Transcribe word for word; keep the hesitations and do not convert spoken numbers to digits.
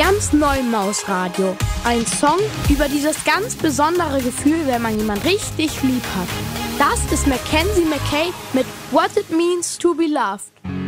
Ganz neu im Mausradio. Ein Song über dieses ganz besondere Gefühl, wenn man jemanden richtig lieb hat. Das ist Mackenzie McKay mit What It Means to Be Loved.